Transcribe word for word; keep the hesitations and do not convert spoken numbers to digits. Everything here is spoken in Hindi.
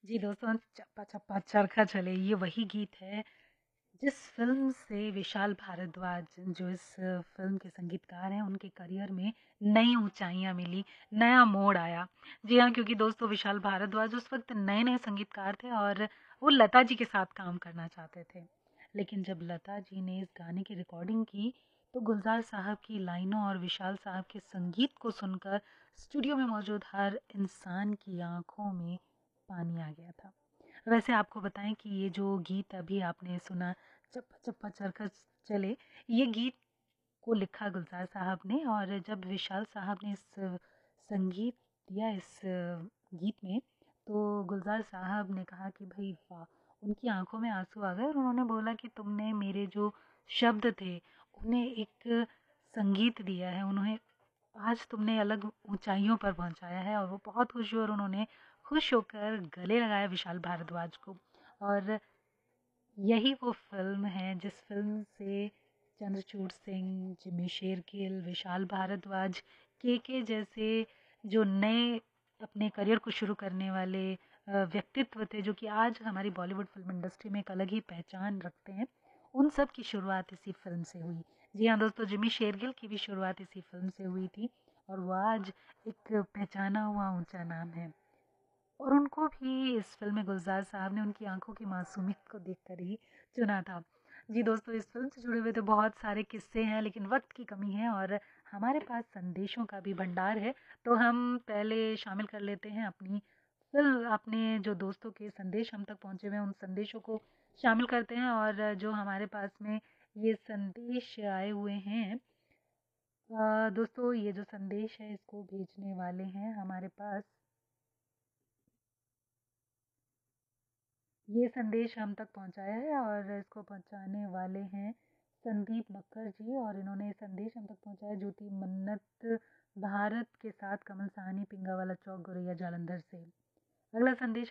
जी दोस्तों, चप्पा चप्पा चरखा चले ये वही गीत है जिस फ़िल्म से विशाल भारद्वाज जो इस फ़िल्म के संगीतकार हैं, उनके करियर में नई ऊँचाइयाँ मिली, नया मोड़ आया। जी हाँ, क्योंकि दोस्तों विशाल भारद्वाज उस वक़्त नए-नए संगीतकार थे और वो लता जी के साथ काम करना चाहते थे। लेकिन जब लता जी ने इस गाने की रिकॉर्डिंग की, तो गुलज़ार साहब की लाइनों और विशाल साहब के संगीत को सुनकर स्टूडियो में मौजूद हर इंसान की आँखों में पानी आ गया था। वैसे आपको बताएँ कि ये जो गीत अभी आपने सुना चप्पा चप्पा चरखा चले, ये गीत को लिखा गुलज़ार साहब ने और जब विशाल साहब ने इस संगीत दिया इस गीत में, तो गुलज़ार साहब ने कहा कि भई वाह! उनकी आँखों में आँसू आ गए और उन्होंने बोला कि तुमने मेरे जो शब्द थे, उन्हें एक संगीत दिया है, उन्हें आज तुमने अलग ऊँचाइयों पर पहुँचाया है और वो बहुत खुश हुए और उन्होंने खुश होकर गले लगाया विशाल भारद्वाज को। और यही वो फ़िल्म है जिस फ़िल्म से चंद्रचूड़ सिंह, जिमी शेरगिल, विशाल भारद्वाज, केके जैसे जो नए अपने करियर को शुरू करने वाले अ, व्यक्तित्व थे जो कि आज हमारी बॉलीवुड फ़िल्म इंडस्ट्री में एक अलग ही पहचान रखते हैं, उन सब की शुरुआत इसी फ़िल्म से हुई। जी हाँ दोस्तों, जिमी शेरगिल की भी शुरुआत इसी फ़िल्म से हुई थी और वो आज एक पहचाना हुआ ऊँचा नाम है। और उनको भी इस फ़िल्म में गुलज़ार साहब ने उनकी आँखों की मासूमियत को देखकर ही चुना था। जी दोस्तों, इस फ़िल्म से जुड़े हुए तो बहुत सारे किस्से हैं लेकिन वक़्त की कमी है और हमारे पास संदेशों का भी भंडार है, तो हम पहले शामिल कर लेते हैं अपनी फ़िल्म अपने जो दोस्तों के संदेश हम तक पहुँचे हुए हैं, उन संदेशों को शामिल करते हैं और जो हमारे पास में ये संदेश आए हुए हैं अ, दोस्तों ये जो संदेश है इसको भेजने वाले हैं हमारे पास ये संदेश हम तक पहुंचाया है और इसको पहुंचाने वाले हैं संदीप मक्कर जी और इन्होंने ये संदेश हम तक पहुंचाया ज्योति मन्नत भारत के साथ कमल साहनी पिंगावाला चौक गोरैया जालंधर से। अगला संदेश